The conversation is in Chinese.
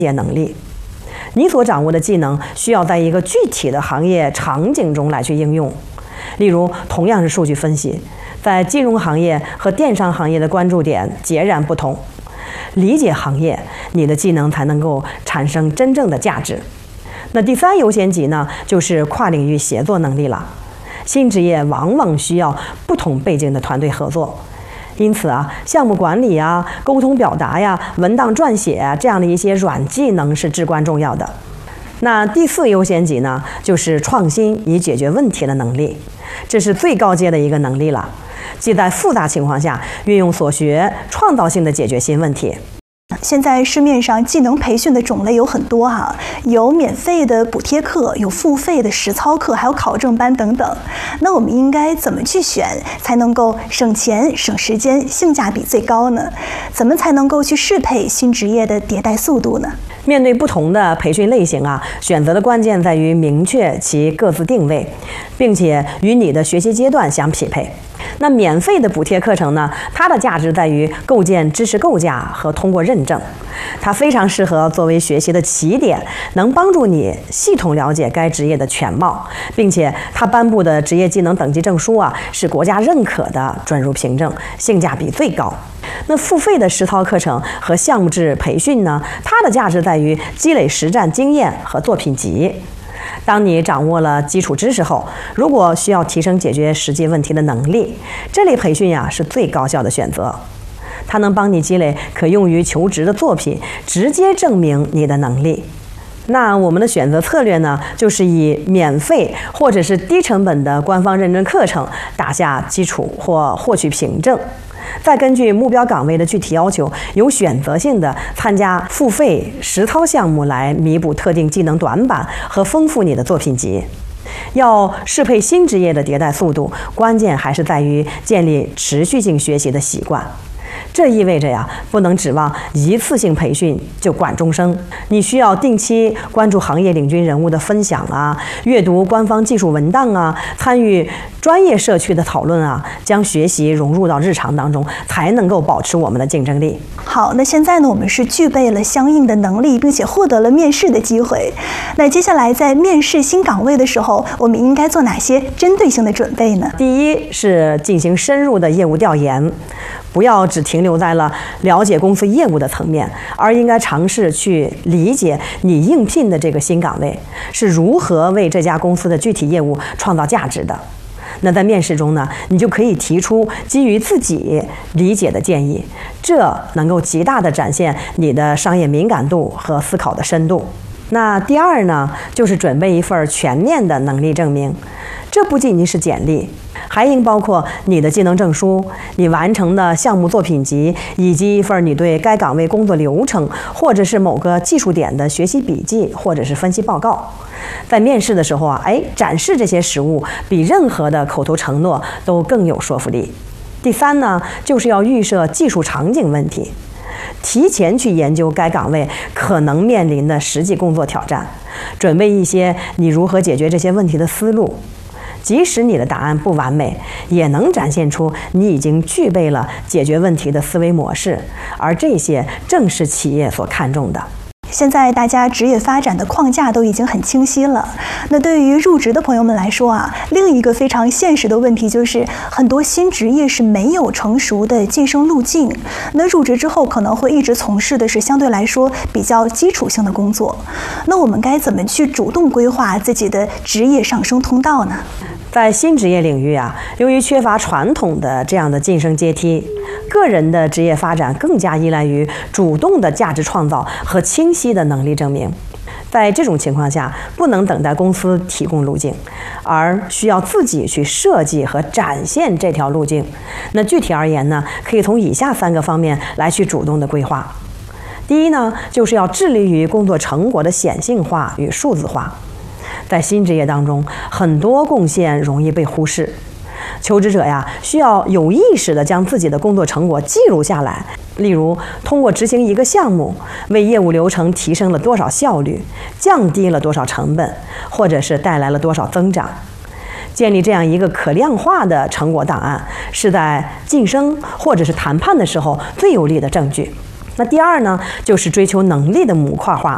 解能力。你所掌握的技能需要在一个具体的行业场景中来去应用。例如，同样是数据分析，在金融行业和电商行业的关注点截然不同。理解行业，你的技能才能够产生真正的价值。那第3优先级呢，就是跨领域协作能力了。新职业往往需要不同背景的团队合作，因此项目管理沟通表达文档撰写这样的一些软技能是至关重要的。那第4优先级呢，就是创新以解决问题的能力，这是最高阶的一个能力了，即在复杂情况下运用所学，创造性的解决新问题。 现在市面上技能培训的种类有很多有免费的补贴课，有付费的实操课，还有考证班等等。那我们应该怎么去选，才能够省钱、省时间、性价比最高呢？怎么才能够去适配新职业的迭代速度呢？ 面对不同的培训类型选择的关键在于明确其各自定位，并且与你的学习阶段相匹配。那免费的补贴课程呢，它的价值在于构建知识构架和通过认证，它非常适合作为学习的起点，能帮助你系统了解该职业的全貌，并且它颁布的职业技能等级证书是国家认可的准入凭证，性价比最高。那付费的实操课程和项目制培训呢，它的价值在于积累实战经验和作品集。当你掌握了基础知识后，如果需要提升解决实际问题的能力，这类培训是最高效的选择。它能帮你积累可用于求职的作品，直接证明你的能力。那我们的选择策略呢，就是以免费或者是低成本的官方认证课程打下基础或获取凭证，再根据目标岗位的具体要求，有选择性的参加付费实操项目来弥补特定技能短板和丰富你的作品集。要适配新职业的迭代速度，关键还是在于建立持续性学习的习惯。这意味着不能指望一次性培训就管终生，你需要定期关注行业领军人物的分享阅读官方技术文档参与专业社区的讨论将学习融入到日常当中，才能够保持我们的竞争力。 好，那现在呢，我们是具备了相应的能力，并且获得了面试的机会。那接下来在面试新岗位的时候，我们应该做哪些针对性的准备呢？ 第一是进行深入的业务调研，不要只停留在了了解公司业务的层面，而应该尝试去理解你应聘的这个新岗位是如何为这家公司的具体业务创造价值的。那在面试中呢，你就可以提出基于自己理解的建议，这能够极大地展现你的商业敏感度和思考的深度。那第二呢，就是准备一份全面的能力证明，这不仅仅是简历，还应包括你的技能证书、你完成的项目作品集，以及一份你对该岗位工作流程或者是某个技术点的学习笔记或者是分析报告。在面试的时候展示这些实物，比任何的口头承诺都更有说服力。第三呢，就是要预设技术场景问题，提前去研究该岗位可能面临的实际工作挑战，准备一些你如何解决这些问题的思路。即使你的答案不完美，也能展现出你已经具备了解决问题的思维模式，而这些正是企业所看重的。 现在大家职业发展的框架都已经很清晰了，那对于入职的朋友们来说另一个非常现实的问题就是很多新职业是没有成熟的晋升路径，那入职之后可能会一直从事的是相对来说比较基础性的工作，那我们该怎么去主动规划自己的职业上升通道呢？ 在新职业领域由于缺乏传统的这样的晋升阶梯，个人的职业发展更加依赖于主动的价值创造和清晰的能力证明。在这种情况下，不能等待公司提供路径，而需要自己去设计和展现这条路径。那具体而言呢，可以从以下3个方面来去主动的规划。第一呢，就是要致力于工作成果的显性化与数字化。在新职业当中，很多贡献容易被忽视，求职者需要有意识地将自己的工作成果记录下来，例如通过执行一个项目，为业务流程提升了多少效率，降低了多少成本，或者是带来了多少增长。建立这样一个可量化的成果档案，是在晋升或者是谈判的时候最有力的证据。那第二呢，就是追求能力的模块化